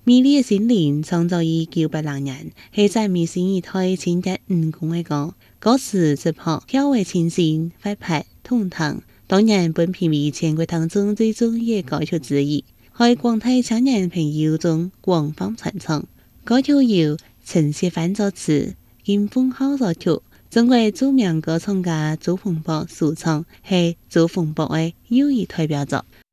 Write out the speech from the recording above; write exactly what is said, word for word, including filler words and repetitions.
美麗嘅森林創造於九百零年，係在美新一代清潔五公嘅歌，歌詞質樸，較為清新、快拍、通透。當然本評為全國當中最中意嘅歌曲之一，喺廣大青年朋友中廣泛傳唱。歌曲由陳雪帆作詞，金鳳浩作曲，中國著名歌唱家周鋒博主唱，係周鋒博嘅友誼代表作。